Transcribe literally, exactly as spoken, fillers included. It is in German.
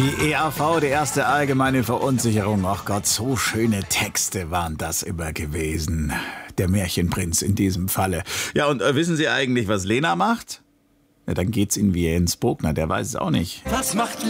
Die E A V, die erste allgemeine Verunsicherung. Ach Gott, so schöne Texte waren das immer gewesen. Der Märchenprinz in diesem Falle. Ja, und äh, wissen Sie eigentlich, was Lena macht? Ja, dann geht's in wie Jens Bogner, der weiß es auch nicht. Was macht